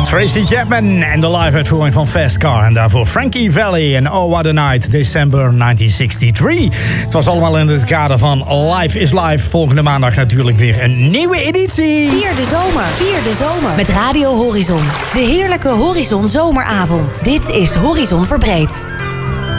Tracy Chapman en de live-uitvoering van Fast Car. En daarvoor Frankie Valli en Oh What a Night, december 1963. Het was allemaal in het kader van Life is Life. Volgende maandag natuurlijk weer een nieuwe editie. Vier de zomer. Met Radio Horizon. De heerlijke Horizon zomeravond. Dit is Horizon Verbreed.